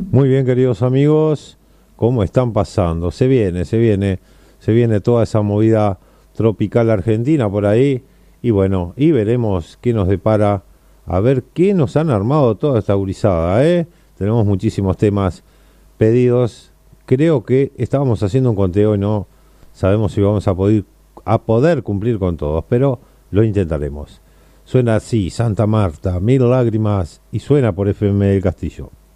Muy bien, queridos amigos, ¿cómo están pasando? Se viene toda esa movida tropical argentina por ahí y bueno, y veremos qué nos depara, a ver qué nos han armado toda esta gurizada, ¿eh? Tenemos muchísimos temas pedidos. Creo que estábamos haciendo un conteo y no sabemos si vamos a poder cumplir con todos, pero lo intentaremos. Suena así, Santa Marta, Mil Lágrimas y suena por FM del Castillo.